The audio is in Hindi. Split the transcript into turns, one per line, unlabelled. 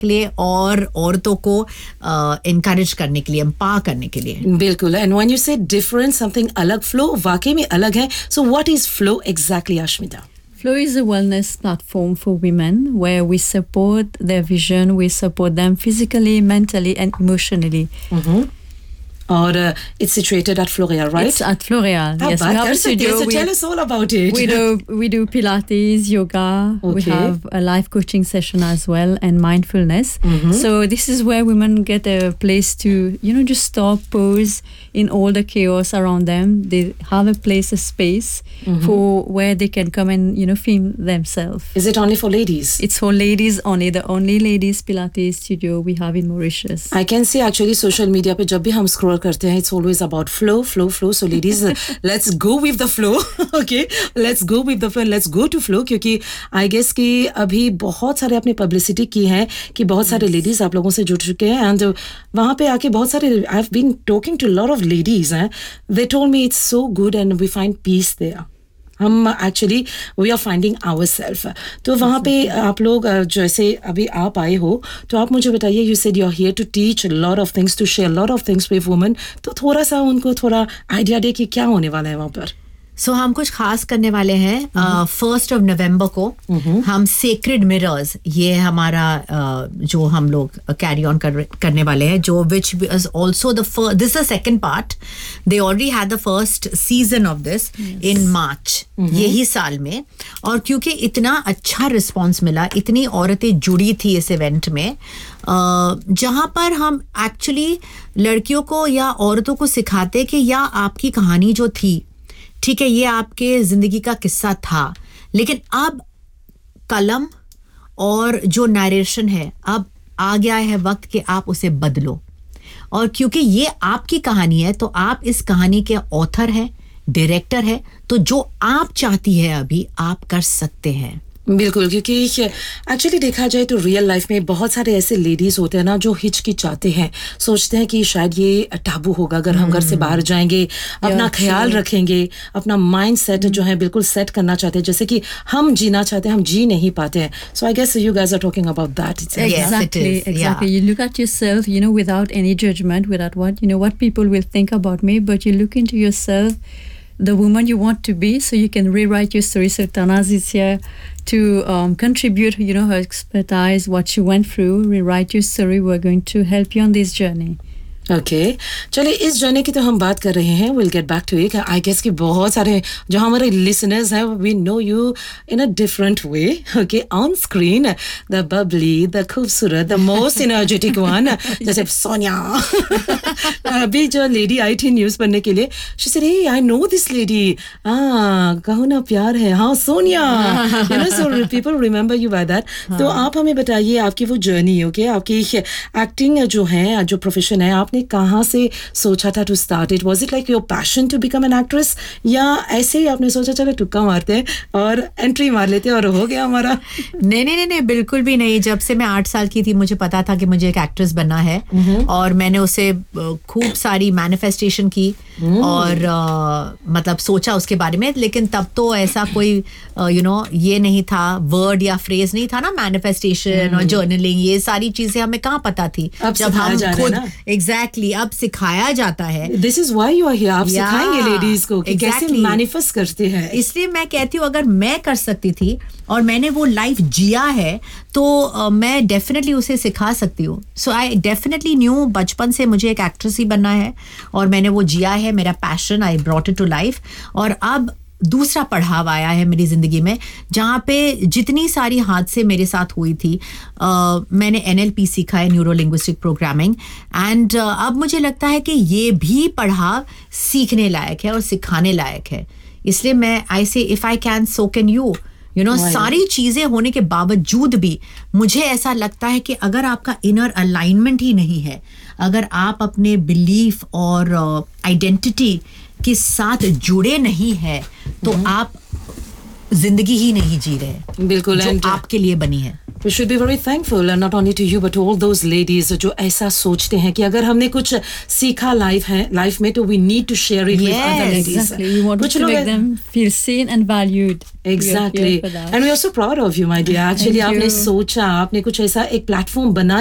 के लिए और औरतों को encourage करने के लिए, empower करने के लिए.
बिल्कुल. And when you say different, something अलग, flow वाकई में अलग है. So what is flow exactly, Ashmita?
Flow is a wellness platform for women where we support their vision, we support them physically, mentally and emotionally.
Or it's situated at Floreal, right?
It's at Floreal. Yes, we have a studio.
So tell us all about it.
We do Pilates, yoga.
Okay.
We have a live coaching session as well and mindfulness. So this is where women get a place to, just stop, pause in all the chaos around them. They have a place, a space for where they can come and, feel themselves.
Is it only for ladies?
It's for ladies only. The only ladies Pilates studio we have in Mauritius.
I can see actually social media पे जब भी हम scroll करते हैं, it's always about flow. So ladies, let's go with the flow. Okay, let's go with the flow. Let's go to flow क्योंकि I guess कि अभी बहुत सारे आपने publicity की है कि बहुत सारे ladies आप लोगों से जुड़ चुके हैं and वहाँ पे आके बहुत सारे I've been talking to a lot of ladies. They told me it's so good and we find peace there. हम actually we are finding our self. तो वहाँ पे आप लोग जैसे अभी आप आए हो तो आप मुझे बताइए, you said you are here to teach lot of things, to share lot of things with women. तो थोड़ा सा उनको थोड़ा आइडिया दे कि क्या होने वाला है वहाँ पर.
So हम कुछ खास करने वाले हैं. 1st of November को हम Sacred Mirrors, ये हमारा जो हम लोग कैरी ऑन करने वाले हैं, जो which is also the first, this is the second part. They already had the first season of this in March यही साल में. और क्योंकि इतना अच्छा रिस्पॉन्स मिला, इतनी औरतें जुड़ी थी इस इवेंट में, जहाँ पर हम एक्चुअली लड़कियों को या औरतों को सिखाते कि या आपकी कहानी जो थी, ठीक है, ये आपके जिंदगी का किस्सा था, लेकिन अब कलम और जो नरेशन है, अब आ गया है वक्त कि आप उसे बदलो. और क्योंकि ये आपकी कहानी है तो आप इस कहानी के ऑथर हैं, डायरेक्टर है, तो जो आप चाहती है अभी आप कर सकते हैं.
बिल्कुल, क्योंकि एक्चुअली देखा जाए तो रियल लाइफ में बहुत सारे ऐसे लेडीज होते हैं ना जो हिचकिचाते हैं, सोचते हैं कि शायद ये टाबू होगा अगर हम घर से बाहर जाएंगे, अपना ख्याल रखेंगे, अपना माइंड सेट जो है बिल्कुल सेट करना चाहते हैं, जैसे कि हम जीना चाहते हैं, हम जी नहीं पाते हैं. सो I guess you guys are talking about that.
Exactly. You look at yourself, without any judgment, without what people will think about me, but you look into yourself, the woman you want to be, so you can rewrite your story. So Tanaz is here to contribute, her expertise, what she went through, rewrite your story. We're going to help you on this journey.
Okay. चलिए, इस जर्नी की तो हम बात कर रहे हैं. We'll get back to it. I guess कि बहुत सारे जो हमारे listeners हैं, we know you in a different way. Okay, on screen, the bubbly, the खूबसूरत, the most energetic one, जैसे सोनिया. अभी जो lady आई थी न्यूज़ पढ़ने के लिए, she said, hey, I know this lady. कहो ना प्यार है, हाँ Sonia. So people remember you by that. तो आप हमें बताइए आपकी वो जर्नी, okay, आपकी एक्टिंग जो है, जो प्रोफेशन है, आपने कहाँ से सोचा था to start it? Was it like your passion to become an actress, या ऐसे ही आपने सोचा चलो तुक्का मारते हैं और एंट्री मार लेते हैं और हो गया हमारा?
नहीं, बिल्कुल भी नहीं. जब से मैं 8 साल की थी मुझे पता था कि मुझे एक एक्ट्रेस बनना है, और मैंने उसे खूब सारी मैनिफेस्टेशन की और मतलब सोचा उसके बारे में, लेकिन तब तो ऐसा कोई ये नहीं था, वर्ड या फ्रेज नहीं था ना, मैनिफेस्टेशन और जर्नलिंग, ये सारी चीजें हमें कहाँ पता थी जब हम खुद एग्जैक्टली अब सिखाया जाता है.
This is why you are here. आप सिखाएंगे लेडीज को कि कैसे मैनिफेस्ट करते हैं.
इसलिए मैं कहती हूँ अगर मैं कर सकती थी और मैंने वो लाइफ जिया है तो मैं डेफिनेटली उसे सिखा सकती हूँ. सो आई डेफिनेटली न्यू बचपन से मुझे एक एक्ट्रेस ही बनना है और मैंने वो जिया है, मेरा passion, I brought it to life. और अब दूसरा पड़ाव आया है मेरी ज़िंदगी में जहाँ पे जितनी सारी हादसे मेरे साथ हुई थी, मैंने NLP सीखा है, न्यूरो लिंग्विस्टिक प्रोग्रामिंग, एंड अब मुझे लगता है कि ये भी पड़ाव सीखने लायक है और सिखाने लायक है. इसलिए मैं आई से if I can so can you. सारी चीज़ें होने के बावजूद भी मुझे ऐसा लगता है कि अगर आपका इनर अलाइनमेंट ही नहीं है, अगर आप अपने बिलीफ और आइडेंटिटी के साथ जुड़े नहीं है, तो आप जिंदगी ही नहीं जी रहे.
बिल्कुल,
जो आपके लिए बनी है.
We should be very thankful, and not only to you but to all those ladies जो ऐसा सोचते हैं कि अगर हमने कुछ सीखा लाइफ में तो we need to share it with other ladies.
Exactly. You want to make them feel seen and valued.
Exactly. And we are so proud of you, my dear. Actually, आपने सोचा, आपने कुछ ऐसा एक प्लेटफॉर्म बनाया